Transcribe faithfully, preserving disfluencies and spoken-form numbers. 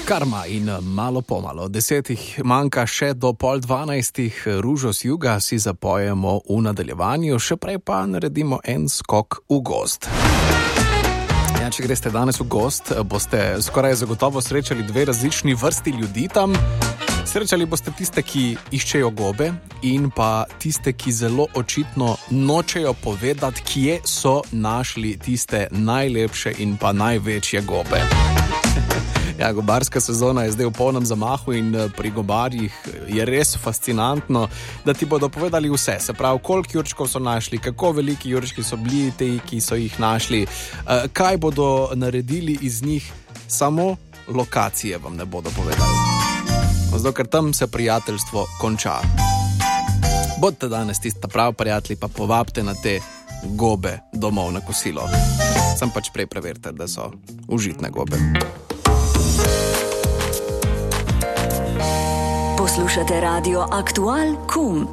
Karma in malo pomalo, desetih manjka še do pol dvanajstih, Ružo z juga si zapojemo v nadaljevanju, še prej pa naredimo en skok v gost. Ja, če greste danes v gost, boste skoraj zagotovo srečali dve različni vrsti ljudi tam. Srečali boste tiste, ki iščejo gobe in pa tiste, ki zelo očitno nočejo povedati, kje so našli tiste najlepše in pa največje gobe. Ja, gobarska sezona je zdaj v polnem zamahu in pri gobarjih je res fascinantno, da ti bodo povedali vse. Se pravi, koliko jurčkov so našli, kako veliki jurčki so bili ti, ki so jih našli, kaj bodo naredili iz njih, samo lokacije vam ne bodo povedali. Zato, ker tam se prijateljstvo konča. Bodite danes tista prav prijatelji, pa povabite na te gobe domov na kosilo. Sam pač prej preverite, da so užitne gobe. Poslušate Radio Aktual Kum.